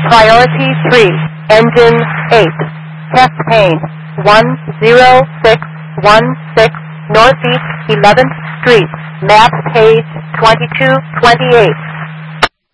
Priority 3, Engine 8. Test pane 10616 Northeast 11th Street. Map page 2228.